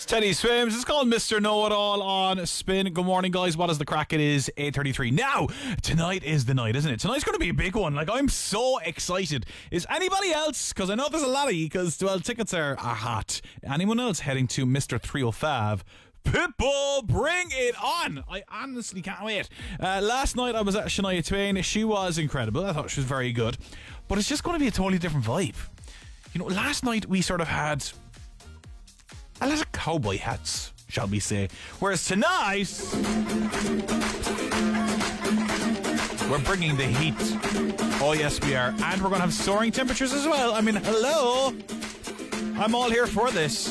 Teddy Swims. It's called Mr. Know-It-All on Spin. Good morning, guys. What is the crack? It is 8:33. Now, tonight is the night, isn't it? Tonight's going to be a big one. Like, I'm so excited. Is anybody else, because I know there's a lot of you, because, well, tickets are hot. Anyone else heading to Mr. 305? Pitbull, bring it on. I honestly can't wait. Last night I was at Shania Twain. She was incredible. I thought she was very good. But it's just going to be a totally different vibe. You know, last night we sort of had a lot of cowboy hats, shall we say. Whereas tonight, we're bringing the heat. Oh yes, we are. And we're going to have soaring temperatures as well. I mean, hello. I'm all here for this.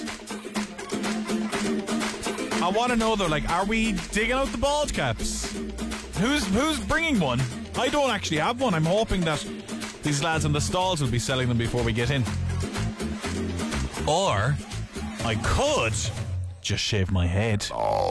I want to know though, like, are we digging out the bald caps? Who's bringing one? I don't actually have one. I'm hoping that these lads in the stalls will be selling them before we get in. Or I could just shave my head. Oh.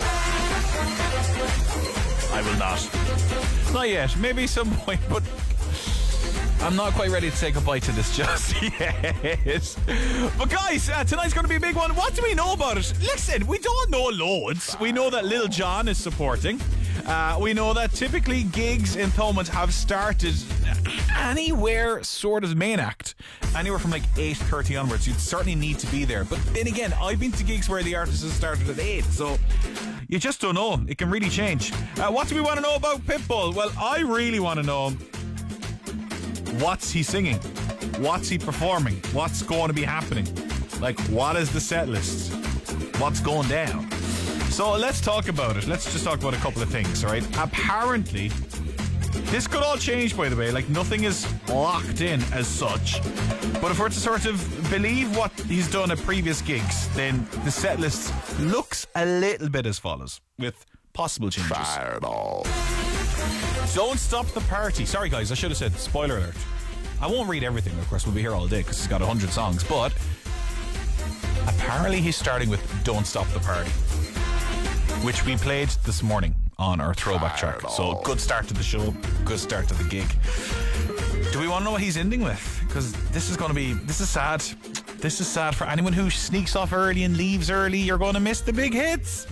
I will not. Not yet. Maybe some point, but I'm not quite ready to say goodbye to this just yet. But guys, tonight's going to be a big one. What do we know about it? Listen, we don't know loads. We know that Lil Jon is supporting. We know that typically gigs in Thomond have started anywhere sort of main act. Anywhere from like 8:30 onwards. You'd certainly need to be there. But then again, I've been to gigs where the artist has started at 8. So you just don't know. It can really change. What do we want to know about Pitbull? Well, I really want to know, what's he singing? What's he performing? What's going to be happening? Like, what is the set list? What's going down? So let's talk about it. Let's just talk about a couple of things, all right? Apparently, this could all change, by the way. Like, nothing is locked in as such. But if we're to sort of believe what he's done at previous gigs, then the set list looks a little bit as follows, with possible changes. Fireball. Don't Stop the Party. Sorry, guys, I should have said spoiler alert. I won't read everything, of course. We'll be here all day because he's got 100 songs. But apparently he's starting with Don't Stop the Party, which we played this morning on our throwback chart. So good start to the show, good start to the gig. Do we want to know what he's ending with? Because this is sad. This is sad for anyone who sneaks off early and leaves early. You're going to miss the big hits.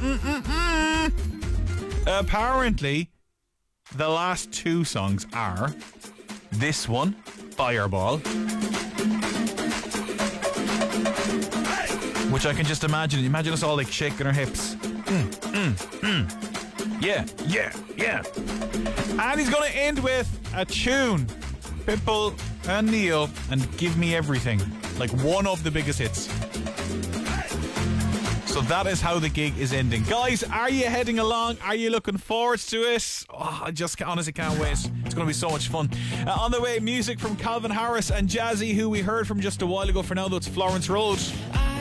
Apparently, the last two songs are this one, Fireball, which I can just imagine. Imagine us all like shaking our hips. Yeah. And he's going to end with a tune, Pitbull and Neo, and Give Me Everything, like one of the biggest hits. So that is how the gig is ending. Guys, are you heading along? Are you looking forward to it? Oh, I just honestly can't wait. It's going to be so much fun. On the way, music from Calvin Harris and Jazzy, who we heard from just a while ago. For now, though, it's Florence Road.